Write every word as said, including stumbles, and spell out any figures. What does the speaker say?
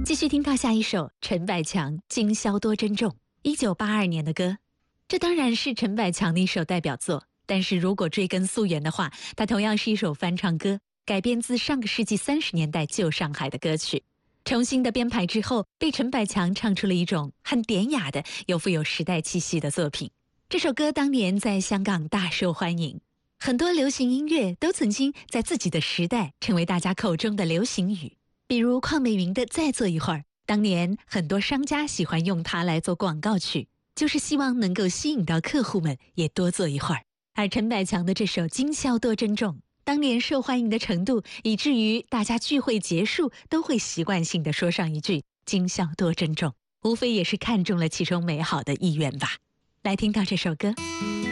继续听到下一首陈百强《今宵多珍重》，一九八二年的歌。这当然是陈百强的一首代表作，但是如果追根溯源的话，它同样是一首翻唱歌，改编自上个世纪三十年代旧上海的歌曲。重新的编排之后，被陈百强唱出了一种很典雅的又富有时代气息的作品。这首歌当年在香港大受欢迎，很多流行音乐都曾经在自己的时代成为大家口中的流行语。比如邝美云的《再坐一会儿》，当年很多商家喜欢用它来做广告曲，就是希望能够吸引到客户们也多坐一会儿。而陈百强的这首《今宵多珍重》，当年受欢迎的程度，以至于大家聚会结束都会习惯性地说上一句“今宵多珍重”，无非也是看中了其中美好的意愿吧。来听到这首歌。